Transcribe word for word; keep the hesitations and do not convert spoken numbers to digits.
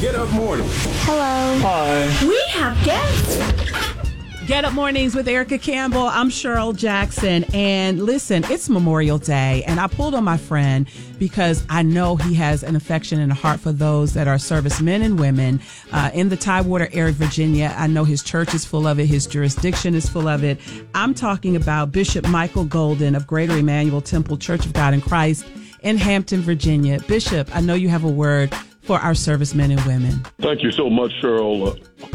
Get Up Morning. Hello. Hi. We have guests. Get Up Mornings with Erica Campbell. I'm Cheryl Jackson. And listen, it's Memorial Day. And I pulled on my friend because I know he has an affection and a heart for those that are servicemen and women uh, in the Tidewater area, Virginia. I know his church is full of it. His jurisdiction is full of it. I'm talking about Bishop Michael Golden of Greater Emmanuel Temple Church of God in Christ in Hampton, Virginia. Bishop, I know you have a word for our servicemen and women. Thank you so much, Cheryl.